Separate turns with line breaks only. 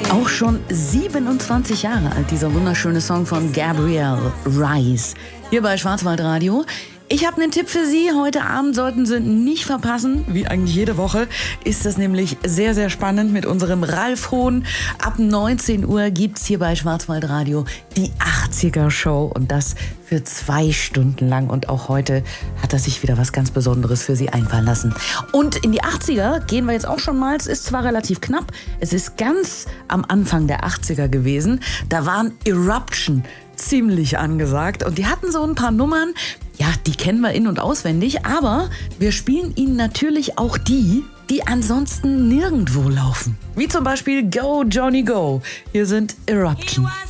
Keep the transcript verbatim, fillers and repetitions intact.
Auch schon siebenundzwanzig Jahre alt, dieser wunderschöne Song von Gabrielle Rise. Hier bei Schwarzwaldradio. Ich habe einen Tipp für Sie. Heute Abend sollten Sie nicht verpassen. Wie eigentlich jede Woche ist das nämlich sehr, sehr spannend mit unserem Ralf Hohn. Ab neunzehn Uhr gibt's hier bei Schwarzwaldradio die achtziger-Show. Und das für zwei Stunden lang. Und auch heute hat er sich wieder was ganz Besonderes für Sie einfallen lassen. Und in die achtziger gehen wir jetzt auch schon mal. Es ist zwar relativ knapp. Es ist ganz am Anfang der achtziger gewesen. Da waren Eruption ziemlich angesagt. Und die hatten so ein paar Nummern. Ja, die kennen wir in- und auswendig, aber wir spielen Ihnen natürlich auch die, die ansonsten nirgendwo laufen. Wie zum Beispiel Go Johnny Go. Hier sind Eruption.